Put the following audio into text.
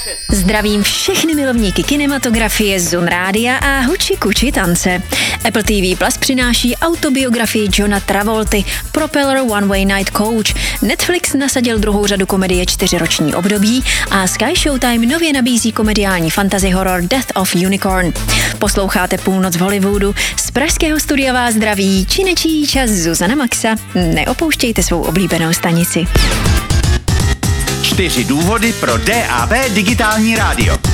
Zdravím všechny milovníky kinematografie, Zone Rádia a huči kuči tance. Apple TV Plus přináší autobiografii Johna Travolty Propeller One Way Night Coach. Netflix nasadil druhou řadu komedie 4roční období a Sky Showtime nově nabízí komediální fantasy horor Death of Unicorn. Posloucháte Půlnoc v Hollywoodu. Z pražského studia vás zdraví činečí čas Zuzana Maxa. Neopouštějte svou oblíbenou stanici. 4 důvody pro DAB digitální rádio.